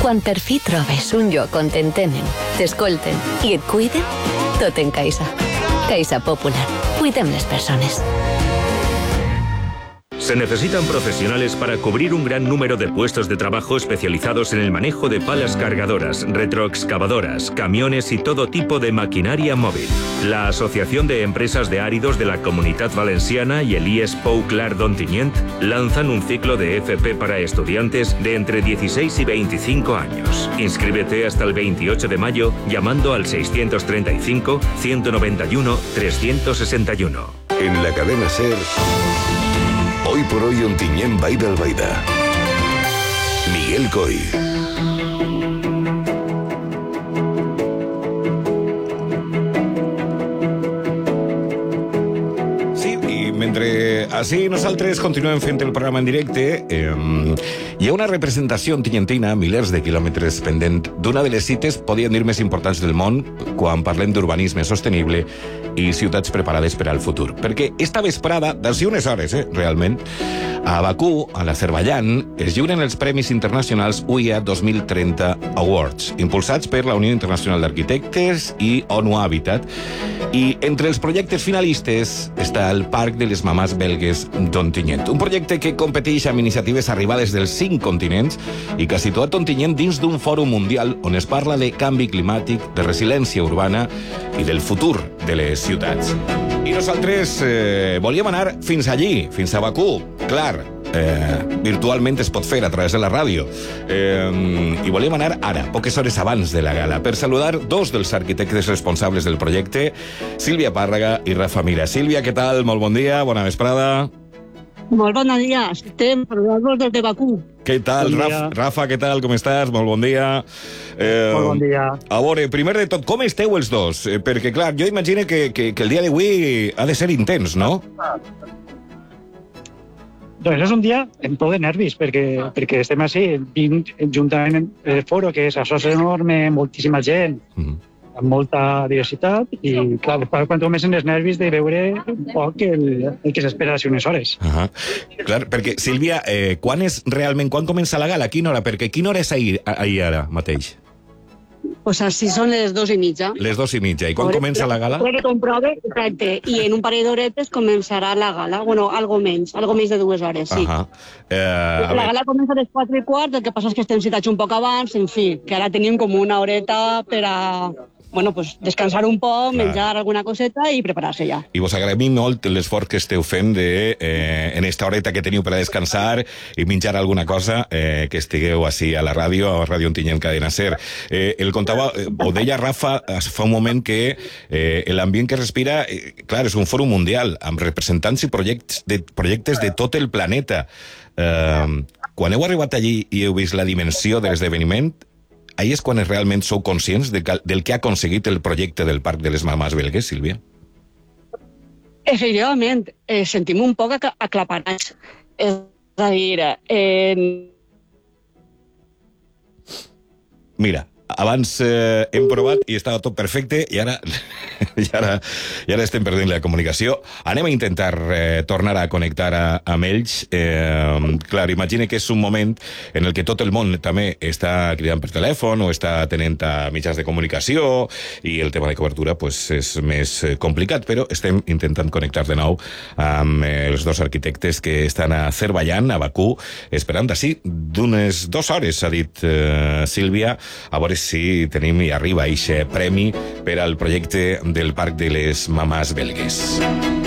Quan per fi trobes un lloc on t'entenen, t'escolten i et cuiden, tot en Caixa. Caixa Popular. Cuidem les persones. Se necesitan profesionales para cubrir un gran número de puestos de trabajo especializados en el manejo de palas cargadoras, retroexcavadoras, camiones y todo tipo de maquinaria móvil. La Asociación de Empresas de Áridos de la Comunitat Valenciana y el IES Pou Clar d'Ontinyent lanzan un ciclo de FP para estudiantes de entre 16 y 25 años. Inscríbete hasta el 28 de mayo llamando al 635 191 361. En la cadena SER... Hoy por hoy Ontinyent va ir al Baida. Miguel Coy. Sí, i mentre així nosaltres continuem fent el programa en directe, hi ha una representació ontinyentina a milers de quilòmetres pendent d'una de les cites, podien dir, més importants del món quan parlem d'urbanisme sostenible i ciutats preparades per al futur. Perquè esta vesprada, d'ací unes hores, realment, a Bakú, a l'Azerbaidjan, es lliuren els Premis Internacionals UIA 2030 Awards, impulsats per la Unió Internacional d'Arquitectes i ONU Habitat. I entre els projectes finalistes està el Parc de les Mamàs Belgues d'Ontinyent, un projecte que competeix amb iniciatives arribades dels 5 continents i que ha situat Ontinyent dins d'un fòrum mundial on es parla de canvi climàtic, de resiliència urbana i del futur de les ciutats. I nosaltres volíem anar fins allí, fins a Bakú. Clar, virtualment es pot fer a través de la ràdio. I volíem anar ara, poques hores abans de la gala, per saludar dos dels arquitectes responsables del projecte, Sílvia Pàrraga i Rafa Mira. Sílvia, què tal? Molt bon dia, bona vesprada. Molt bon dia, estem saludant-vos des de Bakú. Què tal, bon Rafa, què tal, com estàs? Molt bon dia. Molt bon dia. A veure, primer de tot, com esteu els dos? Perquè, clar, jo imagino que el dia d'avui ha de ser intens, no? Doncs és un dia amb tot de nervis, perquè estem així, juntament el foro, que és això enorme, moltíssima gent, amb molta diversitat, i clar, quan comencen els nervis de veure un poc el que s'espera d'ací unes hores. Clar, perquè, Sílvia, quan comença la gala? A quina hora? Perquè quina hora és ahir ara mateix? Pues així són les 2:30. Les 2:30. I quan comença la gala? Exacte. I en un parell d'horetes començarà la gala. Bueno, algo menys de 2 hores, sí. La gala comença a les 4:15, el que passa és que estem citats un poc abans, en fi, que ara tenim com una horeta per a... Bueno, pues descansar un poc, menjar alguna coseta i preparar-se ja. I vos agraïm molt l'esforç que esteu fent en esta horeta que teniu per a descansar i menjar alguna cosa, que estigueu així a la ràdio, a Ràdio Ontinyent Cadena SER. El contava, ho deia Rafa fa un moment, que l'ambient que respira, clar, és un fòrum mundial, amb representants i projectes de tot el planeta. Quan heu arribat allí i heu vist la dimensió de l'esdeveniment, ahí és quan realment sou conscients del que ha aconseguit el projecte del Parc de les Mamàs Belgues, Sílvia? Efectivament, sentim un poc aclaparats. És a dir... Mira, abans hem provat i estava tot perfecte i ara estem perdent la comunicació. Anem a intentar tornar a connectar amb ells. Clar, imagina que és un moment en el que tot el món també està cridant per telèfon o està atenent a mitjans de comunicació i el tema de cobertura és més complicat, però estem intentant connectar de nou amb els dos arquitectes que estan a Azerbaidjan, a Bakú, esperant d'ací d'unes 2 hores, ha dit Sílvia, a veure si tenim i arriba aquest premi per al projecte del Parc de les Mamàs Belgues.